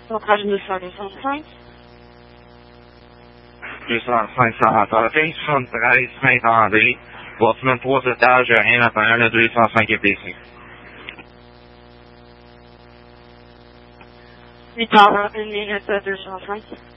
Centrale 205. 205 ça entend. 73 Saint-André. Bâtiment 3 étages, rien à faire, le 205 est baissé. 8 heures, 1 minute 205.